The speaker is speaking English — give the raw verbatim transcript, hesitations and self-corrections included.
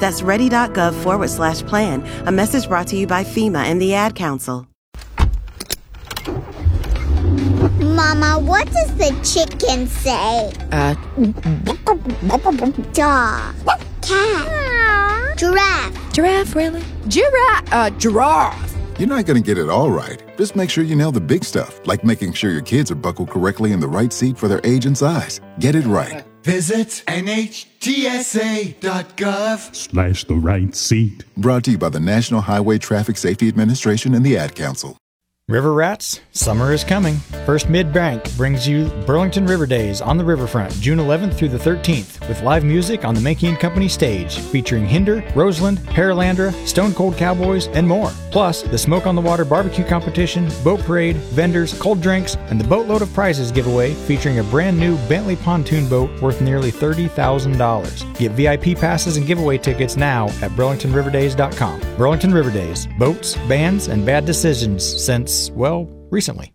That's ready.gov forward slash plan. A message brought to you by FEMA and the Ad Council. Mama, what does the chicken say? Uh, Dog. Cat. Giraffe. Giraffe, really? Giraffe. Uh, giraffe. You're not going to get it all right. Just make sure you nail the big stuff, like making sure your kids are buckled correctly in the right seat for their age and size. Get it right. Visit N H T S A dot gov slash the right seat. Brought to you by the National Highway Traffic Safety Administration and the Ad Council. River Rats, summer is coming. First Mid-Bank brings you Burlington River Days on the Riverfront, June eleventh through the thirteenth, with live music on the Mankey and Company stage, featuring Hinder, Roseland, Paralandra, Stone Cold Cowboys, and more. Plus, the Smoke on the Water barbecue competition, boat parade, vendors, cold drinks, and the Boatload of Prizes giveaway, featuring a brand new Bentley pontoon boat worth nearly thirty thousand dollars. Get V I P passes and giveaway tickets now at burlington river days dot com. Burlington River Days, boats, bands, and bad decisions since, well, recently.